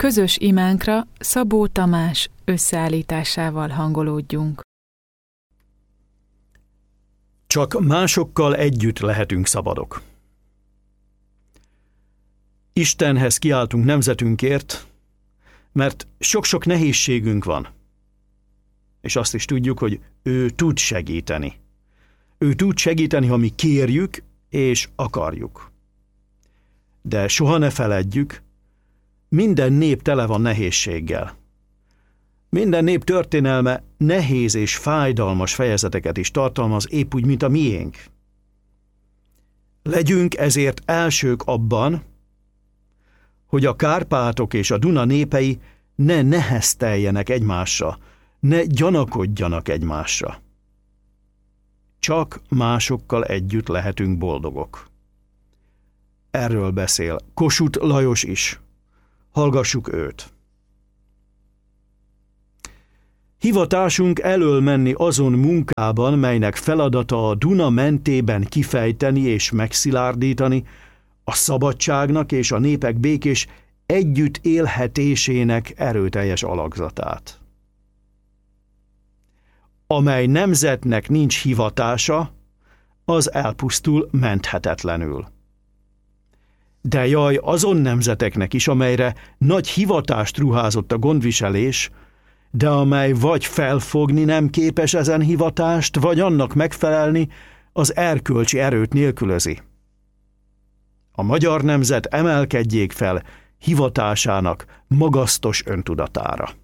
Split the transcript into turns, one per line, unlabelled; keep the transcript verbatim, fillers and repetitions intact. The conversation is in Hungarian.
Közös imánkra Szabó Tamás összeállításával hangolódjunk.
Csak másokkal együtt lehetünk szabadok. Istenhez kiáltunk nemzetünkért, mert sok-sok nehézségünk van. És azt is tudjuk, hogy ő tud segíteni. Ő tud segíteni, ha mi kérjük és akarjuk. De soha ne feledjük, minden nép tele van nehézséggel. Minden nép történelme nehéz és fájdalmas fejezeteket is tartalmaz, épp úgy, mint a miénk. Legyünk ezért elsők abban, hogy a Kárpátok és a Duna népei ne nehezteljenek egymásra, ne gyanakodjanak egymásra. Csak másokkal együtt lehetünk boldogok. Erről beszél Kossuth Lajos is. Hallgassuk őt. Hivatásunk elől menni azon munkában, melynek feladata a Duna mentében kifejteni és megszilárdítani a szabadságnak és a népek békés együtt élhetésének erőteljes alakzatát. Amely nemzetnek nincs hivatása, az elpusztul menthetetlenül. De jaj azon nemzeteknek is, amelyre nagy hivatást ruházott a gondviselés, de amely vagy felfogni nem képes ezen hivatást, vagy annak megfelelni az erkölcsi erőt nélkülözi. A magyar nemzet emelkedjék fel hivatásának magasztos öntudatára.